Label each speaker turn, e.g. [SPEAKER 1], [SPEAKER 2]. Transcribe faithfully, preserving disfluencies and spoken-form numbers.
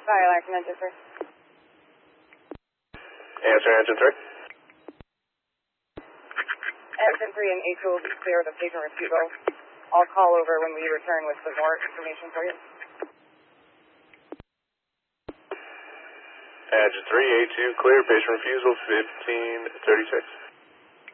[SPEAKER 1] Fire alarm from engine three.
[SPEAKER 2] Answer engine three.
[SPEAKER 1] Engine three and A two will be clear of the patient refusal. I'll call over when we return with some more information for you.
[SPEAKER 2] Engine three, A two clear, patient refusal fifteen thirty-six.